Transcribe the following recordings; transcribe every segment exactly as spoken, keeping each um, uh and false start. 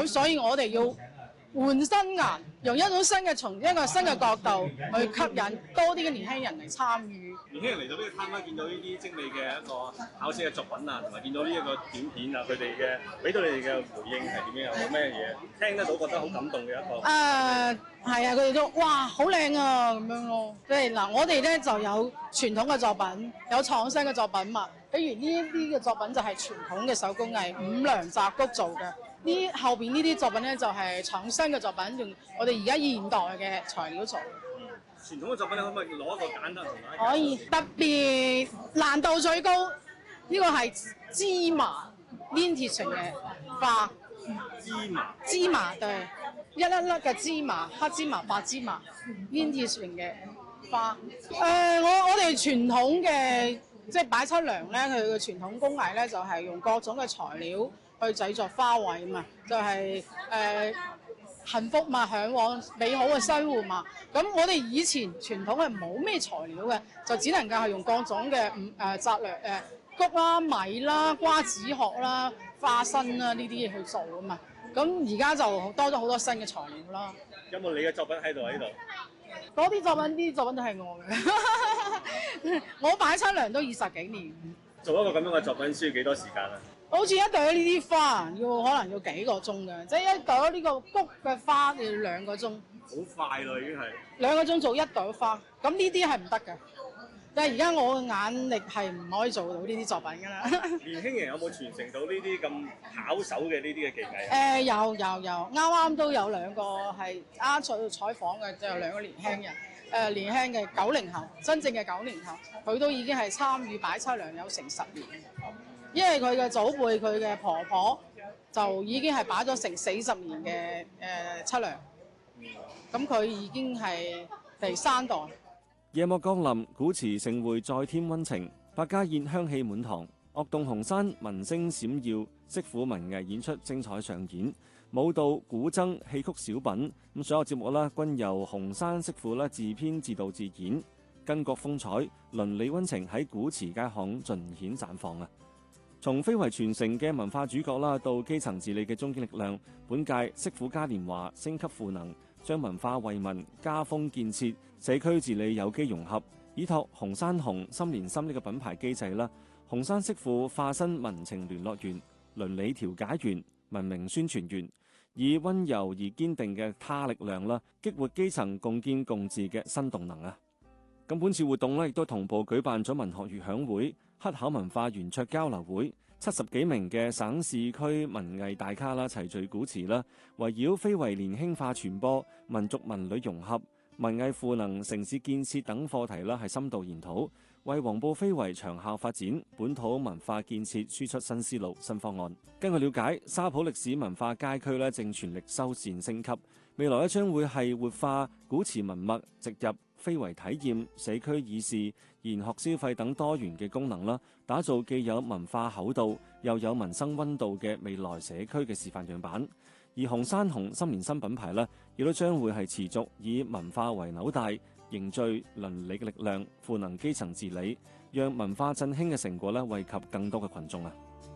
咁所以我哋要換新顏，用一種新嘅從一個新嘅角度去吸引多啲嘅年輕人嚟參與。 年輕人嚟到呢個攤位，見到呢啲精美嘅一個考試嘅作品啊，同埋見到呢一個短片啊，佢哋嘅俾到你哋嘅回應係點樣？有冇咩嘢聽得到覺得好感動嘅一個？誒係啊，佢哋都哇好靚啊咁樣咯。即係嗱，我哋咧就有傳統嘅作品，有創新嘅作品嘛。比如呢一啲嘅作品就係傳統嘅手工藝五糧雜穀做嘅。呢後邊呢啲作品咧就係創新嘅作品，用我哋而家現代嘅材料做。 嗯，傳統嘅作品可唔可以攞一個簡單同大家？ 可以，特別難度最高，呢、這個係芝麻黏貼成嘅花。 芝麻。 芝麻對，一粒粒嘅芝麻，黑芝麻、白芝麻黏貼成嘅花。誒、呃，我我哋傳統嘅即係擺七娘咧，佢嘅傳統工藝咧就係、是、用各種嘅材料去製作花卉嘛，就係、是、誒、呃、幸福嘛，嚮往美好嘅生活嘛。咁我哋以前傳統係冇咩材料嘅，就只能夠係用各種嘅五誒雜糧誒穀啦、米啦、瓜子殼啦、花生啦呢啲嘢去做啊嘛。咁而家就多咗好多新嘅材料啦。 有冇你嘅作品喺度喺度？ 嗰啲作品，啲作品都係我嘅。我擺七娘都二十幾年。 做一個咁樣嘅作品需要幾多時間啊？ 好似一朵呢啲花要可能要幾個鐘嘅，即係一朵呢個菊嘅花要兩個鐘。 好快咯，已經係兩個鐘做一朵花，咁呢啲係唔得嘅。但係而家我嘅眼力係唔可以做到呢啲作品㗎啦。 年輕人有冇傳承到呢啲咁巧手嘅呢啲嘅技藝？ 誒、呃、有有有，啱啱都有兩個係啱在採訪嘅，就有兩個年輕人。誒、呃、年輕嘅九零後，真正嘅九零後，佢都已經係參與擺七娘有成十年。因為佢嘅祖輩，佢嘅婆婆就已經係擺咗成四十年嘅誒、呃、七娘。咁佢已經係第三代。 夜幕降臨，古祠盛會再添溫情，百家宴香氣滿堂，樂動紅山，民聲閃耀，媳婦文藝演出精彩上演，舞蹈、古箏、戲曲小品，咁所有節目啦，均由紅山媳婦啦自編自導自演，巾幗風采，鄰里溫情喺古祠街巷盡顯綻放啊！從非遺傳承嘅文化主角啦，到基層治理嘅中堅力量，本屆媳婦嘉年華升級賦能，將文化惠民、家風建設、社區治理有機融合，依託紅山紅心連心呢個品牌機制啦，紅山媳婦化身民情聯絡員、鄰里調解員、文明宣傳員，以溫柔而堅定嘅他力量啦，激活基層共建共治嘅新動能啊！咁本次活動咧，亦都同步舉辦咗文學粵響會、黑考文化圓桌交流會，七十幾名嘅省市區文藝大咖啦齊聚古祠啦，圍繞非遺年輕化傳播、民族文旅融合、文藝賦能、城市建設等課題啦，係深度研討，為黃埔非遺長效發展、本土文化建設輸出新思路、新方案。根據了解，沙浦歷史文化街區咧正全力修繕升級，未來咧將會係活化古祠文物，植入非遺體驗、社區議事、研學消費等多元嘅功能啦，打造既有文化厚度又有民生溫度嘅未來社區嘅示範樣板。而紅山紅心連心品牌呢，亦都將會係持續以文化為紐帶，凝聚鄰里嘅力量，賦能基層治理，讓文化振興嘅成果呢，惠及更多嘅群眾啊！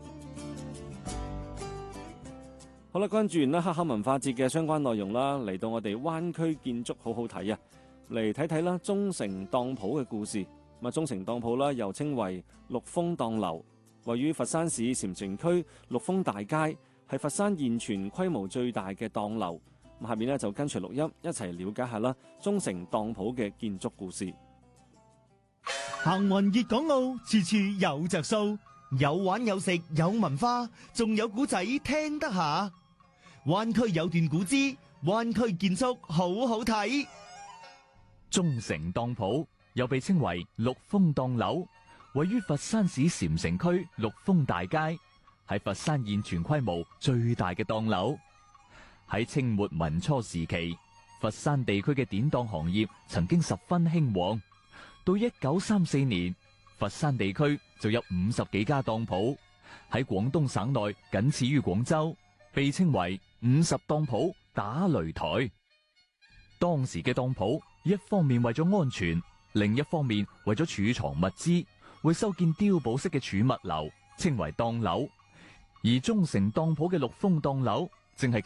好啦，關注完啦黑考文化節嘅相關內容啦，嚟到我哋灣區建築好好睇啊！嚟睇睇啦，忠誠當鋪嘅故事。咁啊，忠誠當鋪啦，又稱為陸豐當樓，位於佛山市禪城區陸豐大街，係佛山現存規模最大嘅當樓。咁下面咧就跟隨錄音一齊了解下啦，忠誠當鋪嘅建築故事。 行運粵港澳，處處有着數，有玩有食有文化，仲有古仔聽得下。灣區有段古之，灣區建築好好睇。 忠誠當鋪又被稱為陸豐當樓，位於佛山市禪城區陸豐大街，係佛山現存規模最大嘅當樓。喺清末民初時期，佛山地區嘅典當行業曾經十分興旺。到一九三四年，佛山地區就有五十幾家當鋪，喺廣東省內僅次於廣州，被稱為五十當鋪打擂台。當時嘅當鋪，一方面為咗安全，另一方面為咗儲藏物資，會修建碉堡式嘅儲物樓，稱為當樓。而忠誠當鋪嘅陸豐當樓，正係